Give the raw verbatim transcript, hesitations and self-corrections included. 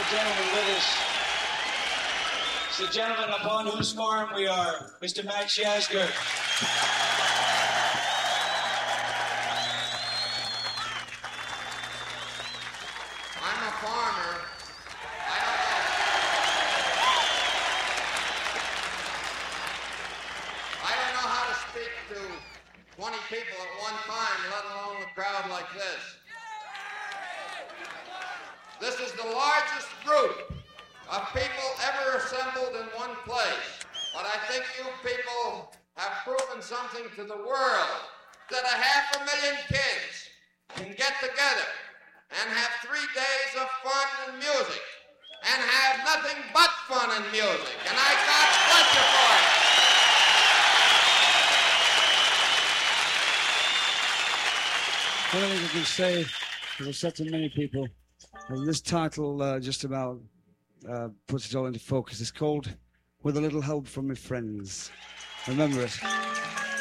gentleman with us. It's the gentleman upon whose farm we are, Mister Max Yasgur. I'm a farmer. I don't know. I don't know how to speak to twenty people at one time, let alone a crowd like this. This is the largest group of people ever assembled in one place. But I think you people have proven something to the world, that a half a million kids can get together and have three days of fun and music, and have nothing but fun and music. And I God bless you for it. One of the things I can say, as I've said to many people, and this title uh, just about uh, puts it all into focus. It's called With a Little Help from My Friends. Remember it.